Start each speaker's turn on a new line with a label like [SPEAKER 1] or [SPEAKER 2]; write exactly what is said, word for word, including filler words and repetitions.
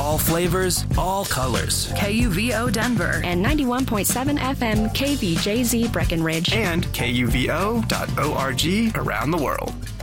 [SPEAKER 1] All flavors, all colors.
[SPEAKER 2] K U V O Denver
[SPEAKER 3] and ninety-one point seven F M K V J Z Breckenridge
[SPEAKER 4] and K U V O dot org around the world.